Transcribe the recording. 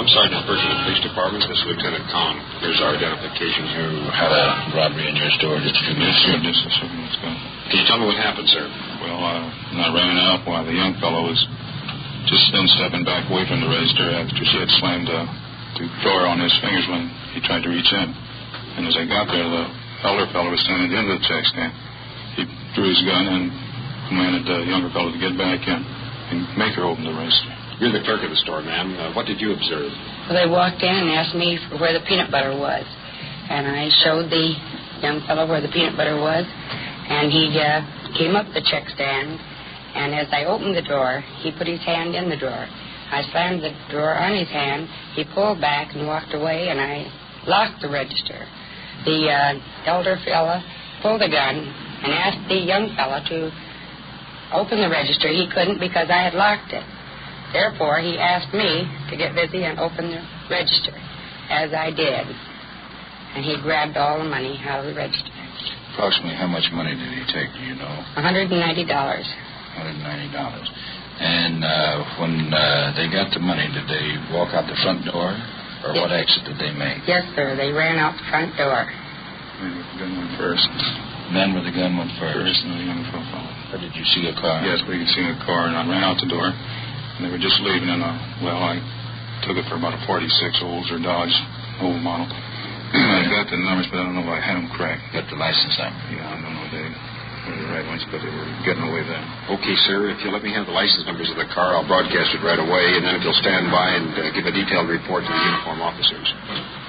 I'm Sergeant Burke of the Police Department. This is Lieutenant Kahn. Here's our identification. You had a robbery in your store just a few minutes ago. Just a few minutes ago. Can you tell me what happened, sir? Well, I ran out while the young fellow was just then stepping back away from the register after she had slammed the drawer on his fingers when he tried to reach in. And as I got there, the elder fellow was standing at the end of the check stand. He drew his gun and commanded the younger fellow to get back in and make her open the register. You're the clerk of the store, ma'am. What did you observe? Well, they walked in and asked me for where the peanut butter was. And I showed the young fellow where the peanut butter was. And he came up the check stand. And as I opened the drawer, he put his hand in the drawer. I slammed the drawer on his hand. He pulled back and walked away, and I locked the register. The elder fella pulled a gun and asked the young fella to open the register. He couldn't because I had locked it. Therefore, he asked me to get busy and open the register, as I did. And he grabbed all the money out of the register. Approximately how much money did he take, do you know? $190. $190. And when they got the money, did they walk out the front door? Or what exit did they make? Yes, sir. They ran out the front door. The gun went first. Men with the gun went first. And the young fellow. Or did you see a car? Yes, we could see a car, and I ran out the door. And they were just leaving in a, I took it for about a 46 Olds or Dodge, old model. I got the numbers, but I don't know if I had them correct. Got the license number? Yeah, I don't know if they were the right ones, but they were getting away then. Okay, sir. If you'll let me have the license numbers of the car, I'll broadcast it right away. And then if you'll stand by and give a detailed report to the uniform officers.